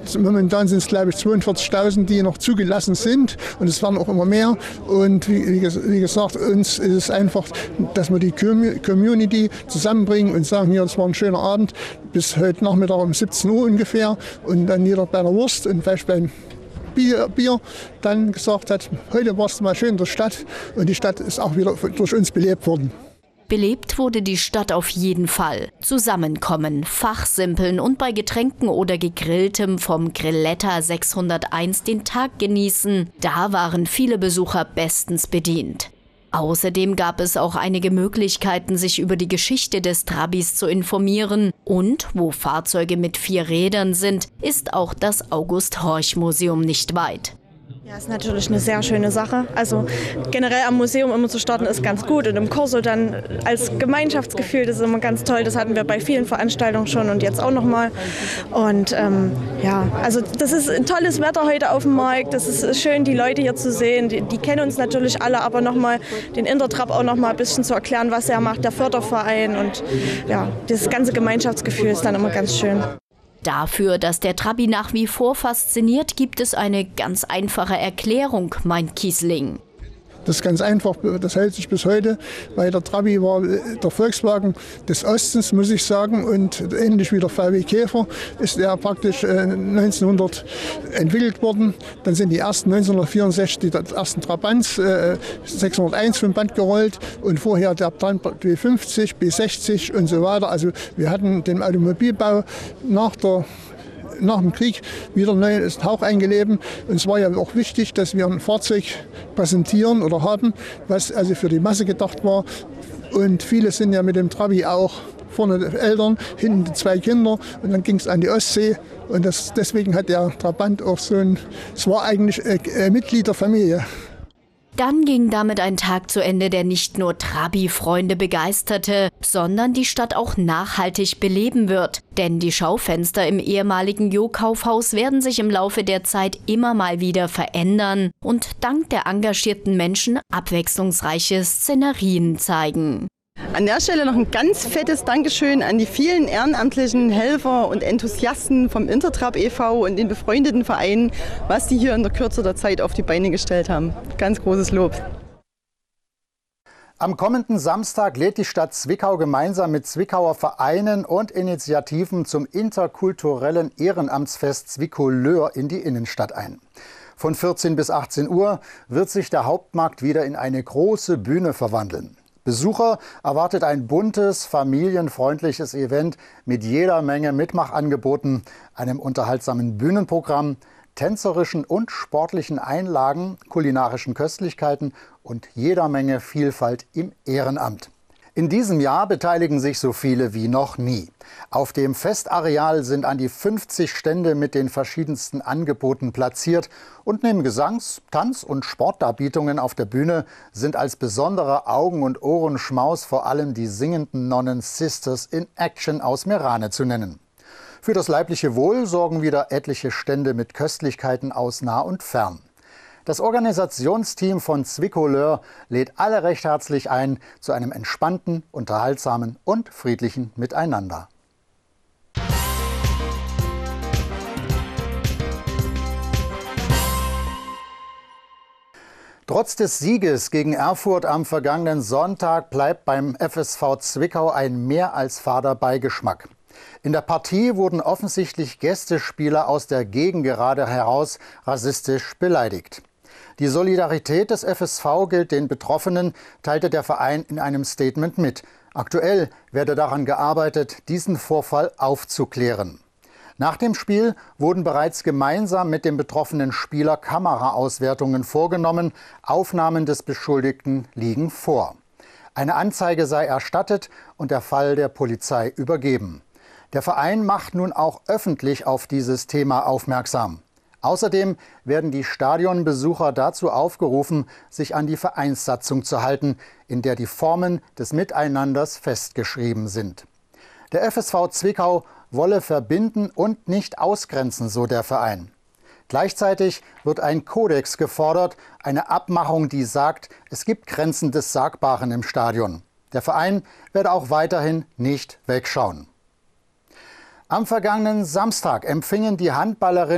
Momentan sind es, glaube ich, 42.000, die noch zugelassen sind. Und es werden auch immer mehr. Und wie gesagt, uns ist es einfach, dass wir die Community zusammenbringen und sagen, hier, das war ein schöner Abend, bis heute Nachmittag um 17 Uhr ungefähr. Und dann jeder bei der Wurst und vielleicht beim Bier dann gesagt hat, heute war es mal schön in der Stadt. Und die Stadt ist auch wieder durch uns belebt worden. Belebt wurde die Stadt auf jeden Fall. Zusammenkommen, fachsimpeln und bei Getränken oder Gegrilltem vom Grilletta 601 den Tag genießen. Da waren viele Besucher bestens bedient. Außerdem gab es auch einige Möglichkeiten, sich über die Geschichte des Trabis zu informieren. Und wo Fahrzeuge mit 4 Rädern sind, ist auch das August-Horch-Museum nicht weit. Ja, ist natürlich eine sehr schöne Sache. Also generell am Museum immer zu starten ist ganz gut und im Corso dann als Gemeinschaftsgefühl, das ist immer ganz toll. Das hatten wir bei vielen Veranstaltungen schon und jetzt auch nochmal. Und ja, also das ist ein tolles Wetter heute auf dem Markt. Das ist schön, die Leute hier zu sehen. Die kennen uns natürlich alle, aber nochmal den Intertrap auch nochmal ein bisschen zu erklären, was er macht, der Förderverein. Und ja, das ganze Gemeinschaftsgefühl ist dann immer ganz schön. Dafür, dass der Trabi nach wie vor fasziniert, gibt es eine ganz einfache Erklärung, meint Kiesling. Das ist ganz einfach, das hält sich bis heute, weil der Trabi war der Volkswagen des Ostens, muss ich sagen, und ähnlich wie der VW Käfer ist er praktisch 1900 entwickelt worden. Dann sind die ersten 1964 die ersten Trabants 601 vom Band gerollt und vorher der B50, B60 und so weiter. Also wir hatten den Automobilbau nach dem Krieg wieder neues Hauch eingelebt. Und es war ja auch wichtig, dass wir ein Fahrzeug präsentieren oder haben, was also für die Masse gedacht war. Und viele sind ja mit dem Trabi auch vorne die Eltern, hinten die 2 Kinder und dann ging es an die Ostsee. Und deswegen hat der Trabant auch es war eigentlich Mitglied der Familie. Dann ging damit ein Tag zu Ende, der nicht nur Trabi-Freunde begeisterte, sondern die Stadt auch nachhaltig beleben wird. Denn die Schaufenster im ehemaligen Jo-Kaufhaus werden sich im Laufe der Zeit immer mal wieder verändern und dank der engagierten Menschen abwechslungsreiche Szenerien zeigen. An der Stelle noch ein ganz fettes Dankeschön an die vielen ehrenamtlichen Helfer und Enthusiasten vom Intertrap e.V. und den befreundeten Vereinen, was die hier in der Kürze der Zeit auf die Beine gestellt haben. Ganz großes Lob. Am kommenden Samstag lädt die Stadt Zwickau gemeinsam mit Zwickauer Vereinen und Initiativen zum interkulturellen Ehrenamtsfest Zwickau-Löhr in die Innenstadt ein. Von 14 bis 18 Uhr wird sich der Hauptmarkt wieder in eine große Bühne verwandeln. Besucher erwartet ein buntes, familienfreundliches Event mit jeder Menge Mitmachangeboten, einem unterhaltsamen Bühnenprogramm, tänzerischen und sportlichen Einlagen, kulinarischen Köstlichkeiten und jeder Menge Vielfalt im Ehrenamt. In diesem Jahr beteiligen sich so viele wie noch nie. Auf dem Festareal sind an die 50 Stände mit den verschiedensten Angeboten platziert und neben Gesangs-, Tanz- und Sportdarbietungen auf der Bühne sind als besonderer Augen- und Ohrenschmaus vor allem die singenden Nonnen Sisters in Action aus Meerane zu nennen. Für das leibliche Wohl sorgen wieder etliche Stände mit Köstlichkeiten aus nah und fern. Das Organisationsteam von Zwickau-Löhr lädt alle recht herzlich ein zu einem entspannten, unterhaltsamen und friedlichen Miteinander. Trotz des Sieges gegen Erfurt am vergangenen Sonntag bleibt beim FSV Zwickau ein mehr als fader Beigeschmack. In der Partie wurden offensichtlich Gästespieler aus der Gegengerade heraus rassistisch beleidigt. Die Solidarität des FSV gilt den Betroffenen, teilte der Verein in einem Statement mit. Aktuell werde daran gearbeitet, diesen Vorfall aufzuklären. Nach dem Spiel wurden bereits gemeinsam mit dem betroffenen Spieler Kameraauswertungen vorgenommen. Aufnahmen des Beschuldigten liegen vor. Eine Anzeige sei erstattet und der Fall der Polizei übergeben. Der Verein macht nun auch öffentlich auf dieses Thema aufmerksam. Außerdem werden die Stadionbesucher dazu aufgerufen, sich an die Vereinssatzung zu halten, in der die Formen des Miteinanders festgeschrieben sind. Der FSV Zwickau wolle verbinden und nicht ausgrenzen, so der Verein. Gleichzeitig wird ein Kodex gefordert, eine Abmachung, die sagt, es gibt Grenzen des Sagbaren im Stadion. Der Verein werde auch weiterhin nicht wegschauen. Am vergangenen Samstag empfingen die Handballerinnen